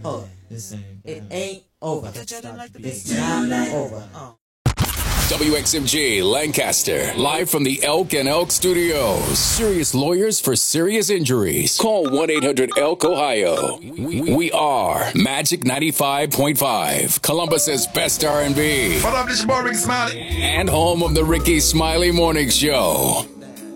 hold on. It ain't over. It's not over. WXMG Lancaster, live from the Elk and Elk Studios. Serious lawyers for serious injuries. Call 1-800-ELK, Ohio. We are Magic 95.5, Columbus's best R&B. What up, this your boy Ricky Smiley. And home of the Ricky Smiley Morning Show.